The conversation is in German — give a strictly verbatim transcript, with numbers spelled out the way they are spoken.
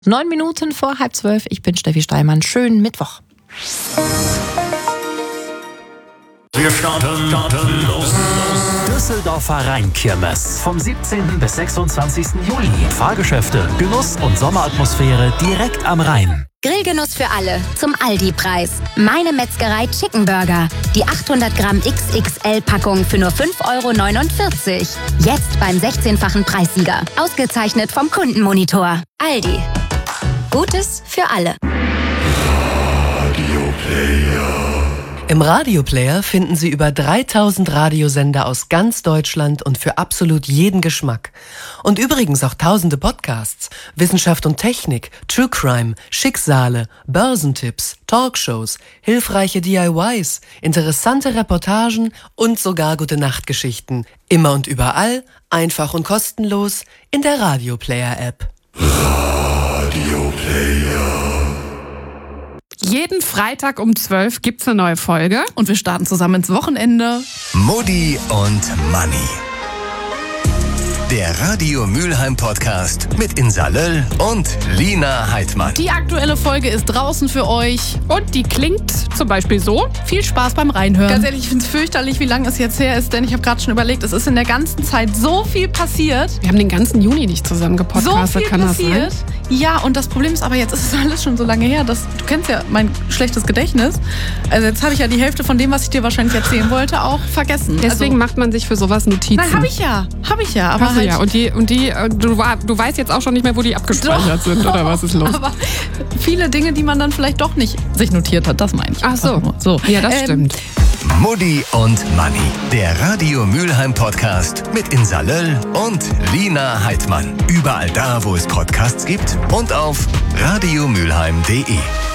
Neun Minuten vor halb zwölf. Ich bin Steffi Steinmann. Schönen Mittwoch. Wir starten, starten los, los. Düsseldorfer Rheinkirmes. Vom siebzehnten bis sechsundzwanzigsten Juli. Fahrgeschäfte, Genuss und Sommeratmosphäre direkt am Rhein. Grillgenuss für alle zum Aldi-Preis. Meine Metzgerei Chicken Burger. Die achthundert Gramm X X L-Packung für nur fünf Euro neunundvierzig. Jetzt beim sechzehnfachen Preissieger. Ausgezeichnet vom Kundenmonitor. Aldi. Gutes für alle. Im Radioplayer finden Sie über dreitausend Radiosender aus ganz Deutschland und für absolut jeden Geschmack. Und übrigens auch tausende Podcasts, Wissenschaft und Technik, True Crime, Schicksale, Börsentipps, Talkshows, hilfreiche D I Ys, interessante Reportagen und sogar Gute-Nacht-Geschichten. Immer und überall, einfach und kostenlos in der Radioplayer-App. Radioplayer. Jeden Freitag um zwölf gibt's eine neue Folge. Und wir starten zusammen ins Wochenende. Mutti und Manni. Der Radio Mülheim Podcast mit Insa Löll und Lina Heidmann. Die aktuelle Folge ist draußen für euch. Und die klingt zum Beispiel so. Viel Spaß beim Reinhören. Ganz ehrlich, ich finde es fürchterlich, wie lange es jetzt her ist. Denn ich habe gerade schon überlegt, es ist in der ganzen Zeit so viel passiert. Wir haben den ganzen Juni nicht zusammen gepodcastet. So viel kann passiert. Das sein? Ja, und das Problem ist aber, jetzt ist es alles schon so lange her. Dass, du kennst ja mein schlechtes Gedächtnis. Also jetzt habe ich ja die Hälfte von dem, was ich dir wahrscheinlich erzählen wollte, auch vergessen. Deswegen also, macht man sich für sowas Notizen. Nein, habe ich ja. Habe ich ja. Aber Hast du halt, ja. Und die, und die du, du weißt jetzt auch schon nicht mehr, wo die abgespeichert doch, sind, oder was ist los? Aber viele Dinge, die man dann vielleicht doch nicht sich notiert hat, das meine ich. Ach so. so. Ja, das ähm, stimmt. Mutti und Manni. Der Radio Mülheim Podcast mit Insa Löll und Lina Heidmann. Überall da, wo es Podcasts gibt und auf radiomülheim punkt de.